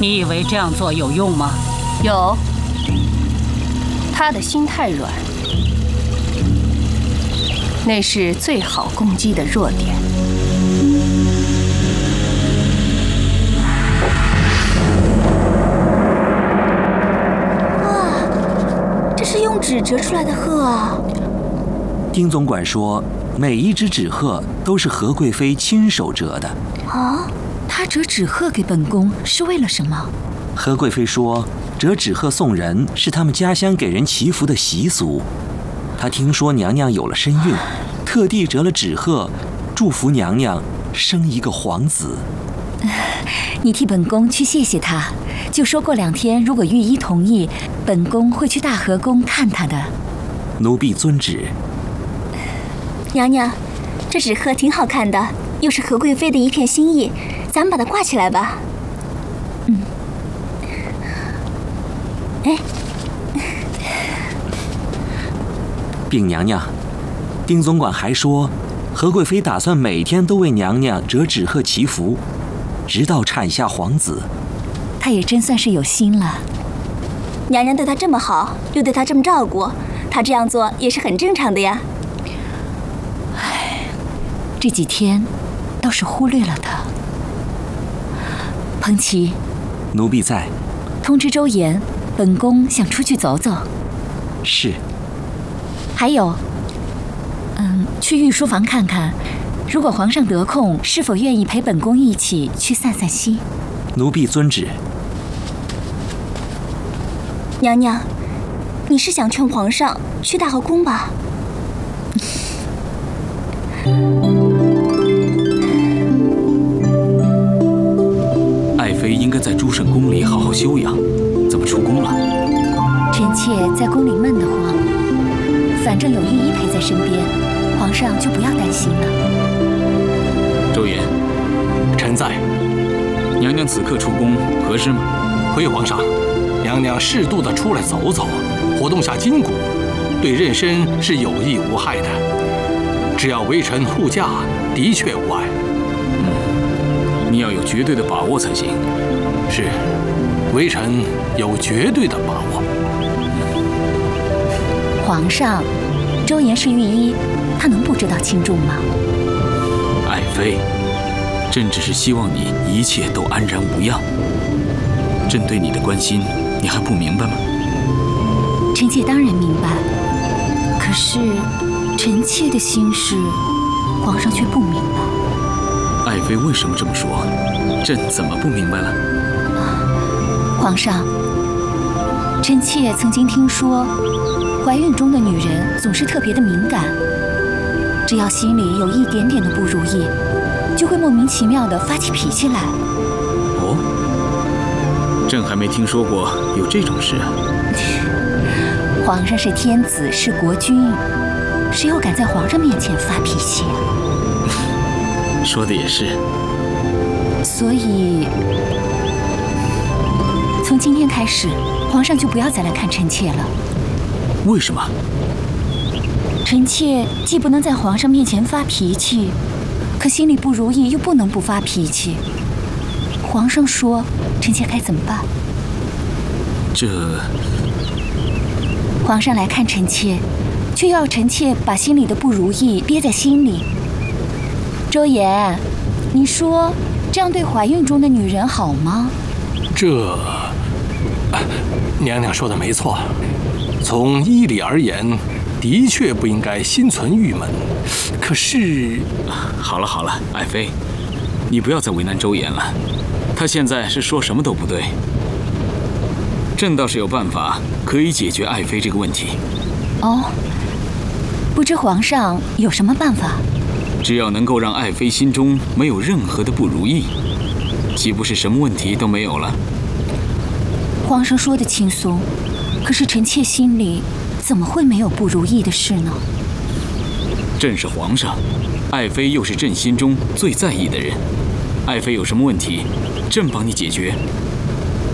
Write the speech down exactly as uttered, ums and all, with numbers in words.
你以为这样做有用吗？ 有。他的心太软，那是最好攻击的弱点。 哇，这是用纸折出来的鹤啊！ 丁总管说，每一只纸鹤都是何贵妃亲手折的。 啊， 她折纸鹤给本宫是为了什么？ 何贵妃说，折纸鹤送人是他们家乡给人祈福的习俗。她听说娘娘有了身孕，特地折了纸鹤，祝福娘娘生一个皇子。 你替本宫去谢谢她，就说过两天如果御医同意，本宫会去大和宫看她的。 奴婢遵旨。 娘娘，这纸鹤挺好看的，又是何贵妃的一片心意，咱们把它挂起来吧。 嗯。 哎， 禀娘娘，丁总管还说，何贵妃打算每天都为娘娘折纸鹤祈福，直到产下皇子。 她也真算是有心了。 娘娘对她这么好，又对她这么照顾，她这样做也是很正常的呀。 唉，这几天倒是忽略了她。彭琪， 奴婢在。 通知周岩，本宫想出去走走。 是。 还有，嗯，去御书房看看，如果皇上得空，是否愿意陪本宫一起去散散心？ 奴婢遵旨。 娘娘，你是想劝皇上去大和宫吧？ 爱妃应该在诸圣宫里好好休养，怎么出宫了？ 臣妾在宫里闷得慌，反正有御医陪在身边，皇上就不要担心了。 周岩， 臣在。 娘娘此刻出宫合适吗？ 回皇上，娘娘适度的出来走走，活动下筋骨，对妊娠是有益无害的。只要微臣护驾，的确无碍。 嗯，你要有绝对的把握才行。 是，微臣有绝对的把握。 皇上，周岩是御医，他能不知道轻重吗？ 爱妃，朕只是希望你一切都安然无恙。朕对你的关心，你还不明白吗？ 臣妾当然明白，可是臣妾的心事，皇上却不明白。 爱妃为什么这么说？朕怎么不明白了？ 皇上，臣妾曾经听说，怀孕中的女人总是特别的敏感，只要心里有一点点的不如意，就会莫名其妙地发起脾气来。 哦，朕还没听说过有这种事啊。 皇上是天子，是国君，谁又敢在皇上面前发脾气啊？ 说的也是。 所以，从今天开始，皇上就不要再来看臣妾了。 为什么？ 臣妾既不能在皇上面前发脾气，可心里不如意又不能不发脾气。皇上说，臣妾该怎么办？ 这…… 皇上来看臣妾，却要臣妾把心里的不如意憋在心里。周岩，你说这样对怀孕中的女人好吗？ 这……娘娘说的没错，从医理而言，的确不应该心存郁闷。可是…… 好了好了，爱妃，你不要再为难周岩了，他现在是说什么都不对。朕倒是有办法可以解决爱妃这个问题。 哦，不知皇上有什么办法？ 只要能够让爱妃心中没有任何的不如意，岂不是什么问题都没有了？ 皇上说的轻松，可是臣妾心里怎么会没有不如意的事呢？ 朕是皇上，爱妃又是朕心中最在意的人，爱妃有什么问题，朕帮你解决。